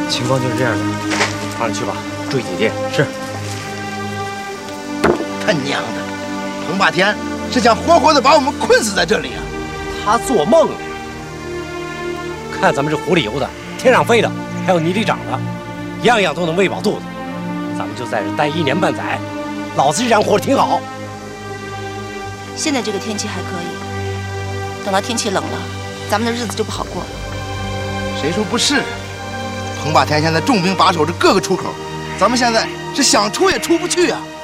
情况就是这样的，放上去吧。注意姐姐。是。 他娘的，彭霸天是想活活的把我们困死在这里啊！ 他做梦呢。看咱们这湖里游的，天上飞的，还有泥里长的，样样都能喂饱肚子。咱们就在这待1年半载，老子这样活得挺好。 现在这个天气还可以，等到天气冷了，咱们的日子就不好过了。 谁说不是？彭霸天现在重兵把守着各个出口，咱们现在是想出也出不去啊！